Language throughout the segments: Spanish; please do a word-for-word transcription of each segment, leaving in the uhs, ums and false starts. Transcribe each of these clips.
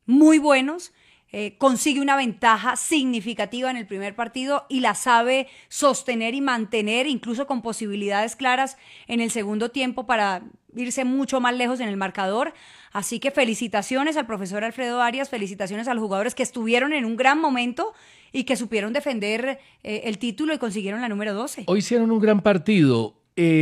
muy buenos. Eh, consigue una ventaja significativa en el primer partido y la sabe sostener y mantener, incluso con posibilidades claras en el segundo tiempo para irse mucho más lejos en el marcador. Así que felicitaciones al profesor Alfredo Arias, felicitaciones a los jugadores que estuvieron en un gran momento y que supieron defender eh, el título y consiguieron la número doce. Hoy hicieron un gran partido.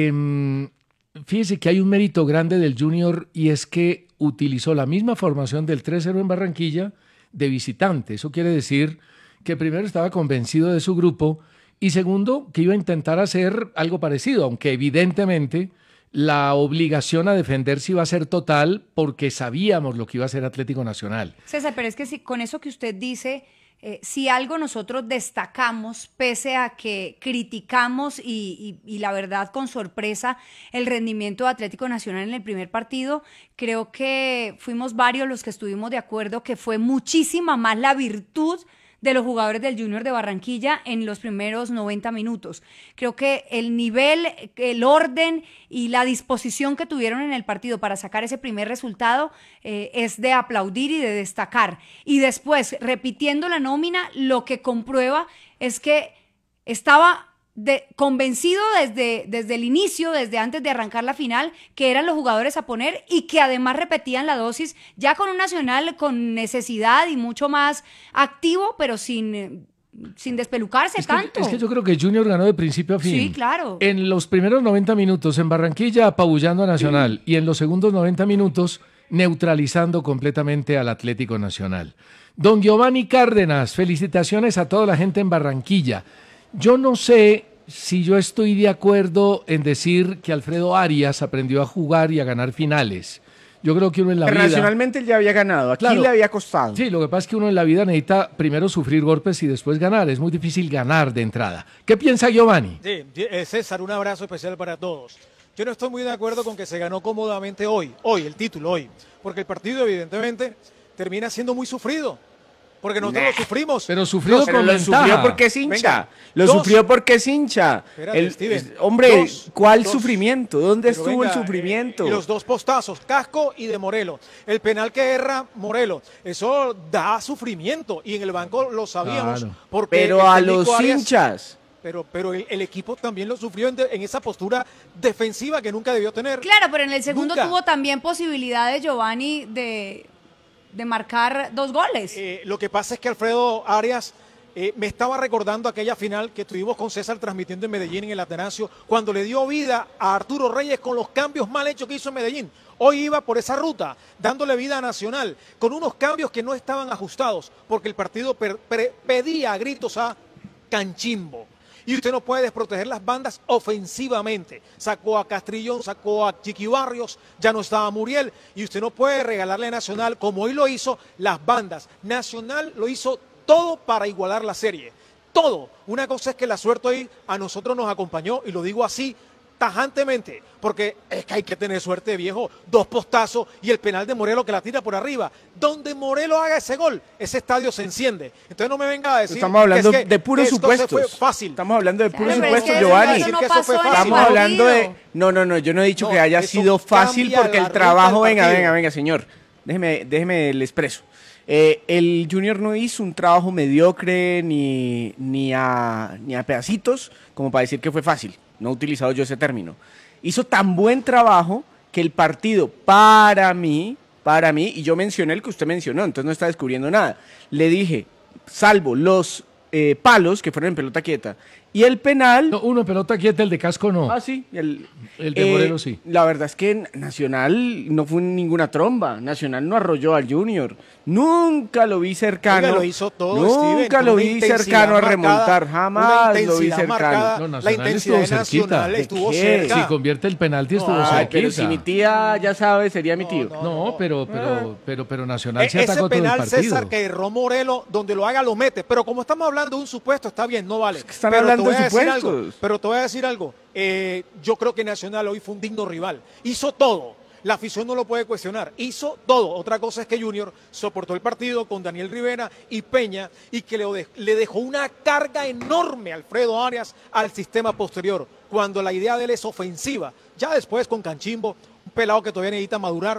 Eh, fíjese que hay un mérito grande del Junior y es que utilizó la misma formación del tres cero en Barranquilla de visitante. Eso quiere decir que primero estaba convencido de su grupo y segundo que iba a intentar hacer algo parecido, aunque evidentemente la obligación a defenderse iba a ser total porque sabíamos lo que iba a hacer Atlético Nacional. César, pero es que si, con eso que usted dice, eh, si algo nosotros destacamos, pese a que criticamos y, y, y la verdad con sorpresa el rendimiento de Atlético Nacional en el primer partido, creo que fuimos varios los que estuvimos de acuerdo que fue muchísima más la virtud de los jugadores del Junior de Barranquilla en los primeros noventa minutos. Creo que el nivel, el orden y la disposición que tuvieron en el partido para sacar ese primer resultado eh, es de aplaudir y de destacar. Y después, repitiendo la nómina, lo que comprueba es que estaba de, convencido desde, desde el inicio, desde antes de arrancar la final, que eran los jugadores a poner y que además repetían la dosis ya con un Nacional con necesidad y mucho más activo, pero sin, sin despelucarse es que, tanto. Es que yo creo que Junior ganó de principio a fin. Sí, claro. En los primeros noventa minutos en Barranquilla apabullando a Nacional sí. Y en los segundos noventa minutos neutralizando completamente al Atlético Nacional. Don Giovanni Cárdenas, felicitaciones a toda la gente en Barranquilla. Yo no sé si yo estoy de acuerdo en decir que Alfredo Arias aprendió a jugar y a ganar finales. Yo creo que uno en la vida... Internacionalmente él ya había ganado, aquí claro, le había costado. Sí, lo que pasa es que uno en la vida necesita primero sufrir golpes y después ganar. Es muy difícil ganar de entrada. ¿Qué piensa Giovanni? Sí, César, un abrazo especial para todos. Yo no estoy muy de acuerdo con que se ganó cómodamente hoy, hoy, el título hoy, porque el partido evidentemente termina siendo muy sufrido. Porque nosotros nah. lo sufrimos. Pero sufrió pero con lo ventaja. sufrió porque es hincha. Venga, lo dos. sufrió porque es hincha. Espérate, el, Steven, hombre, dos, ¿cuál dos. sufrimiento? ¿Dónde pero estuvo venga, el sufrimiento? Eh, y los dos postazos, Casco y de Morelos. El penal que erra Morelos. Eso da sufrimiento. Y en el banco lo sabíamos. Claro. Porque pero a los Arias, hinchas. Pero, pero el, el equipo también lo sufrió en, de, en esa postura defensiva que nunca debió tener. Claro, pero en el segundo nunca. tuvo también posibilidades, Giovanni, de... de marcar dos goles. Eh, lo que pasa es que Alfredo Arias eh, me estaba recordando aquella final que estuvimos con César transmitiendo en Medellín en el Atanasio, cuando le dio vida a Arturo Reyes con los cambios mal hechos que hizo en Medellín. Hoy iba por esa ruta, dándole vida a Nacional, con unos cambios que no estaban ajustados, porque el partido per, per, pedía a gritos a Canchimbo. Y usted no puede desproteger las bandas ofensivamente. Sacó a Castrillón, sacó a Chiqui Barrios, ya no estaba Muriel. Y usted no puede regalarle a Nacional, como hoy lo hizo, las bandas. Nacional lo hizo todo para igualar la serie. Todo. Una cosa es que la suerte hoy a nosotros nos acompañó, y lo digo así, tajantemente, porque es que hay que tener suerte, viejo. Dos postazos y el penal de Morelos que la tira por arriba. Donde Morelos haga ese gol, ese estadio se enciende. Entonces no me venga a decir estamos hablando que es que de puros supuestos. Fue fácil. Estamos hablando de puros claro, supuestos, es que Giovanni. eso no que eso fue fácil. Estamos hablando de... No, no, no, yo no he dicho no, que haya sido fácil porque el trabajo... Venga, venga, venga, señor. Déjeme, déjeme el expreso. Eh, el Junior no hizo un trabajo mediocre ni, ni, a, ni a pedacitos como para decir que fue fácil. No he utilizado yo ese término. Hizo tan buen trabajo que el partido, para mí, para mí, y yo mencioné el que usted mencionó, entonces no está descubriendo nada. Le dije, salvo los eh, palos que fueron en pelota quieta y el penal... No, uno en pelota quieta, el de Casco no. Ah, sí. El, el de Morelos eh, sí. La verdad es que Nacional no fue ninguna tromba. Nacional no arrolló al Junior. Nunca lo vi cercano. Oiga, lo hizo todo, Nunca Steven, lo vi cercano a remontar. Marcada, Jamás lo vi cercano. Marcada, No, la intensidad estuvo Nacional estuvo ¿Qué? cerca. Si convierte el penalti estuvo Ay, cerquita. pero si mi tía ya sabe, sería mi tío. No, no, pero, pero, pero, pero Nacional Eh, se atacó ese penal, todo el partido. César, que erró Morelos, donde lo haga lo mete. Pero como estamos hablando de un supuesto, está bien, no vale. Es que están pero hablando te voy de a decir supuestos. algo, pero te voy a decir algo. Eh, yo creo que Nacional hoy fue un digno rival. Hizo todo. La afición no lo puede cuestionar. Hizo todo. Otra cosa es que Junior soportó el partido con Daniel Rivera y Peña y que le, le dejó una carga enorme a Alfredo Arias al sistema posterior, cuando la idea de él es ofensiva. Ya después con Canchimbo, un pelado que todavía necesita madurar,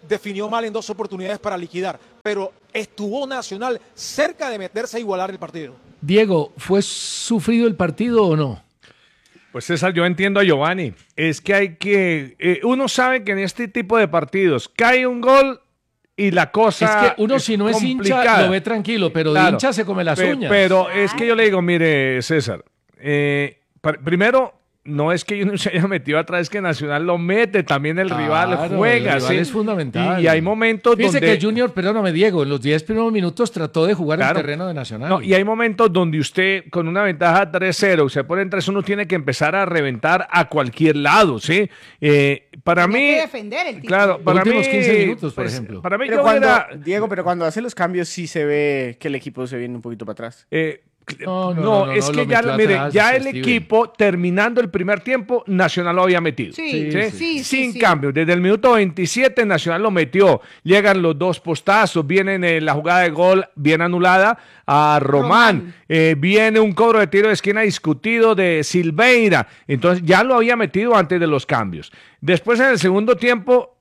definió mal en dos oportunidades para liquidar, pero estuvo Nacional cerca de meterse a igualar el partido. Diego, ¿fue sufrido el partido o no? Pues César, yo entiendo a Giovanni. Es que hay que... Eh, uno sabe que en este tipo de partidos cae un gol y la cosa es que uno es si no es complicada. hincha lo ve tranquilo, pero Claro, de hincha se come las pe- uñas. Pero es que yo le digo, mire, César, eh, pr- primero... No es que uno se haya metido atrás, es que Nacional lo mete, también el Claro, rival juega. el rival ¿sí? es fundamental. Y, y hay momentos Fíjese donde... que Junior, perdóname Diego, en los diez primeros minutos trató de jugar Claro. en terreno de Nacional. No, y hay momentos donde usted, con una ventaja tres cero, se pone en tres uno, tiene que empezar a reventar a cualquier lado, ¿sí? Eh, para Tiene mí... que defender el título. Claro, Los para últimos mí, quince minutos, por pues, ejemplo. Para mí, Pero yo cuando, hubiera- Diego, pero cuando hace los cambios sí se ve que el equipo se viene un poquito para atrás. Eh, No, no, no, no, es no, que lo ya, metió mire, atrás, ya el Steven. equipo, terminando el primer tiempo, Nacional lo había metido. Sí, sí, sí, Sin sí. cambio, desde el minuto veintisiete Nacional lo metió. Llegan los dos postazos, viene la jugada de gol bien anulada a Román. Román. Eh, viene un cobro de tiro de esquina discutido de Silveira. Entonces ya lo había metido antes de los cambios. Después en el segundo tiempo...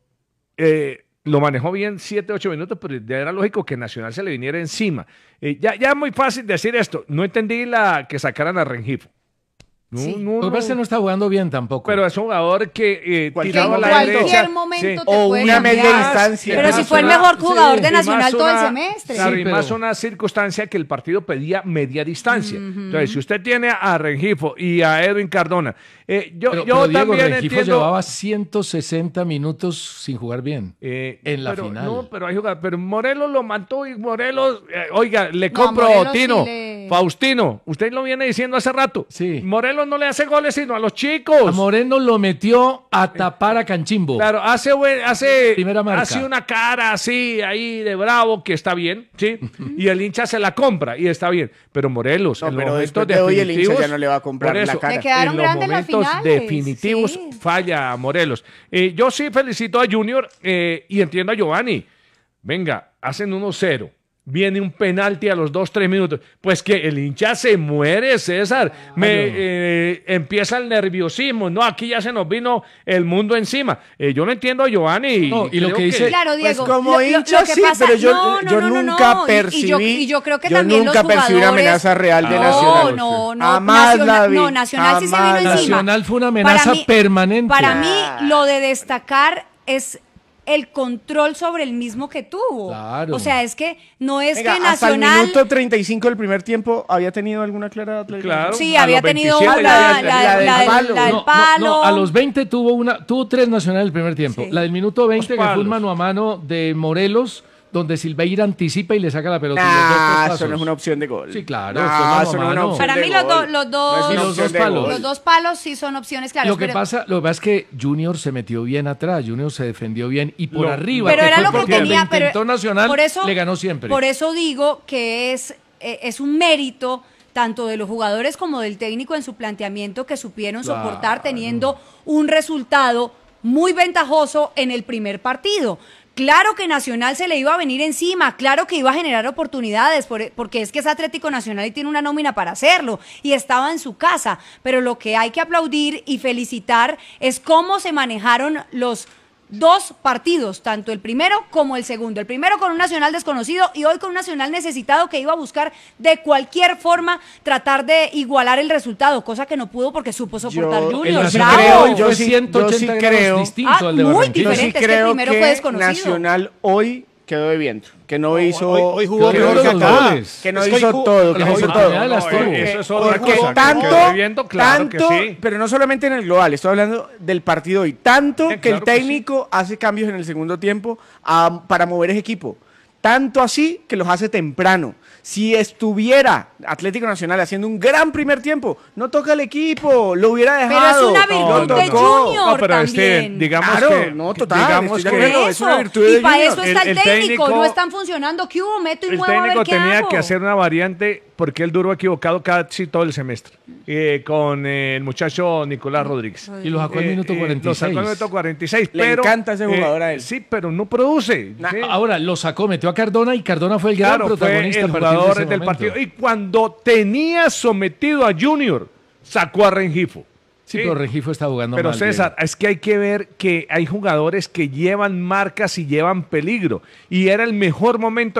Eh, lo manejó bien siete, ocho minutos, pero ya era lógico que Nacional se le viniera encima. Eh, ya, ya es muy fácil decir esto. No entendí la que sacaran a Rengifo. No, Sí. no, Lo que pasa es que no. no está jugando bien tampoco. Pero es un jugador que eh, Cualquier Que en tiraba a la momento. derecha. cualquier momento Sí. te O puede una cambiar. media distancia. Pero Y si más fue el una- mejor jugador sí, de y más Nacional todo el una- semestre. Claro, Sí, y pero- más una circunstancia que el partido pedía media distancia. Entonces, si usted tiene a Rengifo y a Edwin Cardona, eh, yo, pero, yo pero Diego también Rengifo entiendo... llevaba ciento sesenta minutos sin jugar bien. Eh, en la pero, final. No, pero hay jugadores. Pero Morelos lo mató y Morelos, eh, oiga, le No, compro Morelos Tino, sí le- Faustino, usted lo viene diciendo hace rato. Sí. Morelos no le hace goles sino a los chicos. A Moreno lo metió a tapar a Canchimbo. Claro, hace, buen- hace, Primera marca. hace una cara así, ahí de bravo, que está bien, ¿sí? Y el hincha se la compra y está bien. Pero Morelos, No, en los pero momentos después de hoy el hincha definitivos, ya no le va a comprar por la eso, cara. Le quedaron en los grandes las momentos finales, definitivos sí. falla Morelos. Eh, yo sí felicito a Junior eh, y entiendo a Giovanni. Venga, hacen uno cero. Viene un penalti a los dos, tres minutos. Pues que el hincha se muere, César. Me eh, empieza el nerviosismo. No, aquí ya se nos vino el mundo encima. Eh, yo no entiendo a Giovanni. No, y lo creo que dice- Claro, Pues Diego. como lo- lo- hincha lo que sí, pasa- pero yo, no, no, yo no, no, nunca no. Y- percibí, Y yo, y yo creo que yo también nunca los percibí una jugadores- amenaza real de No, Nacional. No, no, Jamás Nacional, la vi, no, Nacional sí se jamás vino la vi. encima. Nacional fue una amenaza Para mí- permanente. Para mí, lo de destacar es el control sobre el mismo que tuvo. Claro. O sea, es que no es Venga, que hasta el Nacional... minuto treinta y cinco del primer tiempo había tenido alguna clara Atlético. Claro. Sí, A había los tenido veintisiete la, ya- la, la la del del- palo. la del No, no, palo. no, a los veinte tuvo una, tuvo tres Nacional el primer tiempo. Sí. La del minuto veinte, que fue palos. un mano a mano de Morelos, donde Silveira anticipa y le saca la pelota. y los dos Nah, pasos. eso no es una opción de gol. Sí, claro, Nah, fue mano eso a no es una mano. opción Para de mí los, gol. do- los dos, No es una Y los opción dos de palos. gol. los dos palos sí son opciones claras. Lo que, pero, pasa, lo que pasa es que Junior se metió bien atrás, Junior se defendió bien y por Lo- arriba, pero que era fue lo que porque tenía, lo pero intentó Nacional, por eso, le ganó siempre. Por eso digo que es, eh, es un mérito tanto de los jugadores como del técnico en su planteamiento que supieron Claro. soportar teniendo un resultado muy ventajoso en el primer partido. Claro que Nacional se le iba a venir encima, claro que iba a generar oportunidades, por- porque es que es Atlético Nacional y tiene una nómina para hacerlo, y estaba en su casa, pero lo que hay que aplaudir y felicitar es cómo se manejaron los dos partidos, tanto el primero como el segundo. El primero con un Nacional desconocido y hoy con un Nacional necesitado que iba a buscar de cualquier forma tratar de igualar el resultado, cosa que no pudo porque supo soportar Yo- el Junior. yo sí Nacional ¡Bravo! creo, yo fue sí- ciento ochenta yo sí grados creo- distinto Ah, al de muy Barranquilla. Yo sí diferente, es que el creo primero que fue desconocido. Nacional hoy quedó de viento, que no hizo, hoy- hoy jugó que de no oro hizo los todo, goles. que no Es que hoy hizo jugó- todo, que las no hizo todo. oportunidades las tuvo. eso es otra Porque cosa. que tanto, quedó viendo, claro que tanto, sí. pero no solamente en el global, estoy hablando del partido hoy, tanto Sí, que el claro que sí. técnico hace cambios en el segundo tiempo a- para mover ese equipo. Tanto así que los hace temprano. Si estuviera Atlético Nacional haciendo un gran primer tiempo, no toca el equipo, lo hubiera Pero dejado. es una lo virtud de tocó. Junior No, pero también. Steven, digamos Claro, que... no, total, digamos estoy de que acuerdo. Por es una eso, virtud de y para Junior. eso está el, El- el técnico, técnico- no están funcionando. ¿Qué hubo? Meto y El muevo a ver técnico qué tenía hago. que hacer una variante porque él duró equivocado casi todo el semestre eh, con eh, el muchacho Nicolás Rodríguez. Y lo sacó al Eh, minuto eh, cuarenta y Lo sacó al seis. minuto cuarenta y seis. Le pero, encanta ese jugador a él. Sí, pero no produce. Nah, ¿sí? Ahora lo sacó, metió a Cardona y Cardona fue el gran Claro, fue protagonista el a partir de jugador ese del momento. partido. Y cuando tenía sometido a Junior, sacó a Rengifo. Sí, pero Rengifo está jugando Pero mal. César, Diego. es que hay que ver que hay jugadores que llevan marcas y llevan peligro. Y era el mejor momento